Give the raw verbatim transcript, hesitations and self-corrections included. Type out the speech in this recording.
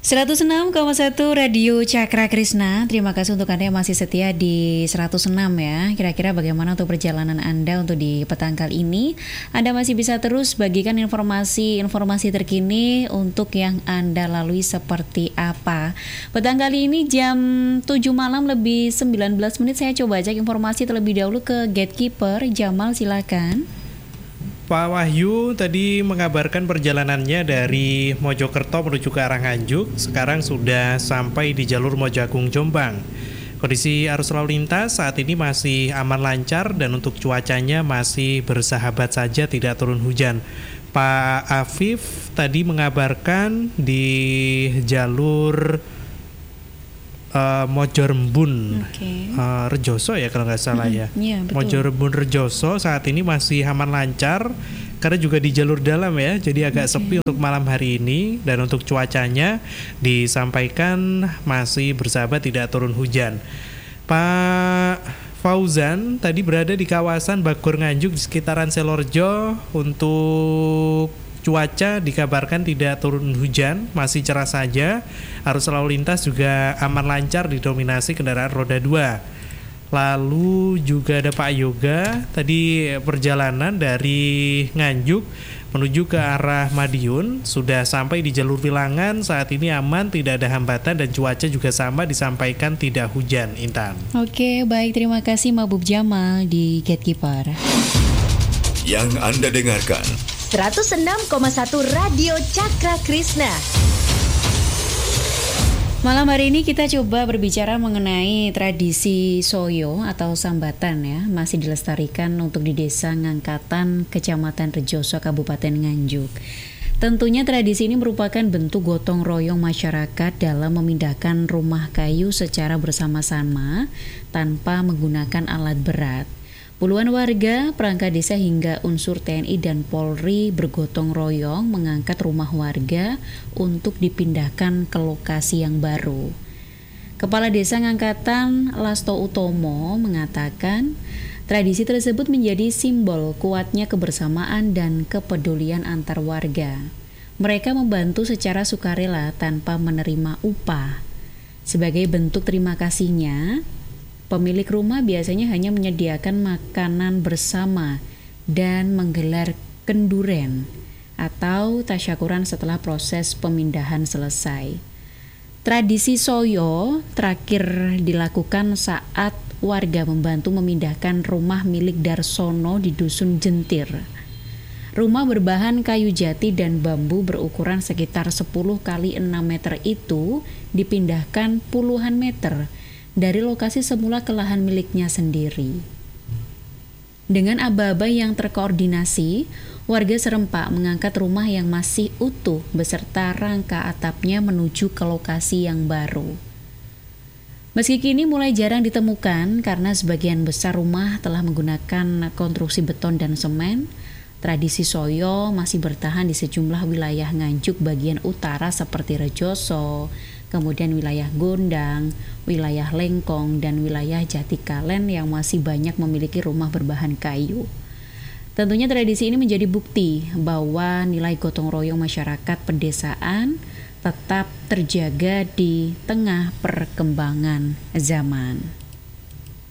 seratus enam koma satu Radio Cakra Krisna. Terima kasih untuk Anda yang masih setia di seratus enam ya. Kira-kira bagaimana untuk perjalanan Anda untuk di petang kali ini? Anda masih bisa terus bagikan informasi-informasi terkini untuk yang Anda lalui seperti apa. Petang kali ini jam tujuh malam lebih sembilan belas menit, saya coba cek informasi terlebih dahulu ke Gatekeeper. Jamal, silakan. Pak Wahyu tadi mengabarkan perjalanannya dari Mojokerto menuju ke arah Nganjuk. Sekarang sudah sampai di jalur Mojagung Jombang. Kondisi arus lalu lintas saat ini masih aman lancar dan untuk cuacanya masih bersahabat saja, tidak turun hujan. Pak Afif tadi mengabarkan di jalur Uh, Mojorembun okay. uh, Rejoso ya kalau nggak salah ya. Yeah, Mojorembun Rejoso saat ini masih aman lancar karena juga di jalur dalam ya, jadi agak okay. sepi untuk malam hari ini. Dan untuk cuacanya disampaikan masih bersahabat, tidak turun hujan. Pak Fauzan tadi berada di kawasan Bagor Nganjuk di sekitaran Selorjo. Untuk cuaca dikabarkan tidak turun hujan, masih cerah saja. Arus lalu lintas juga aman lancar, didominasi kendaraan roda dua. Lalu juga ada Pak Yoga, tadi perjalanan dari Nganjuk menuju ke arah Madiun sudah sampai di jalur Wilangan. Saat ini aman, tidak ada hambatan dan cuaca juga sama, disampaikan tidak hujan. Intan. Oke, baik, terima kasih Mabub Jamal di Gatekeeper. Yang Anda dengarkan seratus enam koma satu Radio Cakra Krisna. Malam hari ini kita coba berbicara mengenai tradisi soyo atau sambatan ya, masih dilestarikan untuk di Desa Ngangkatan, Kecamatan Rejoso, Kabupaten Nganjuk. Tentunya tradisi ini merupakan bentuk gotong royong masyarakat dalam memindahkan rumah kayu secara bersama-sama tanpa menggunakan alat berat. Puluhan warga, perangkat desa hingga unsur T N I dan Polri bergotong royong mengangkat rumah warga untuk dipindahkan ke lokasi yang baru. Kepala Desa Ngangkatan, Lasto Utomo, mengatakan tradisi tersebut menjadi simbol kuatnya kebersamaan dan kepedulian antar warga. Mereka membantu secara sukarela tanpa menerima upah. Sebagai bentuk terima kasihnya, pemilik rumah biasanya hanya menyediakan makanan bersama dan menggelar kenduren atau tasyakuran setelah proses pemindahan selesai. Tradisi soyo terakhir dilakukan saat warga membantu memindahkan rumah milik Darsono di Dusun Jentir. Rumah berbahan kayu jati dan bambu berukuran sekitar sepuluh kali enam meter itu dipindahkan puluhan meter dari lokasi semula ke lahan miliknya sendiri. Dengan aba-aba yang terkoordinasi, warga serempak mengangkat rumah yang masih utuh beserta rangka atapnya menuju ke lokasi yang baru. Meski kini mulai jarang ditemukan karena sebagian besar rumah telah menggunakan konstruksi beton dan semen, tradisi soyo masih bertahan di sejumlah wilayah Nganjuk bagian utara seperti Rejoso, kemudian wilayah Gondang, wilayah Lengkong, dan wilayah Jatikalen yang masih banyak memiliki rumah berbahan kayu. Tentunya tradisi ini menjadi bukti bahwa nilai gotong royong masyarakat pedesaan tetap terjaga di tengah perkembangan zaman.